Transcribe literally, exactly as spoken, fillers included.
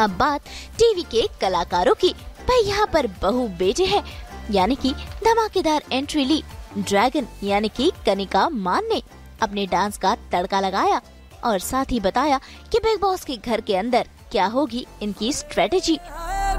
अब बात टीवी के कलाकारों की। भाई यहाँ पर बहू बेटे है, यानी कि धमाकेदार एंट्री ली ड्रैगन यानी कि कनिका मान ने अपने डांस का तड़का लगाया और साथ ही बताया कि बिग बॉस के घर के अंदर क्या होगी इनकी स्ट्रेटेजी।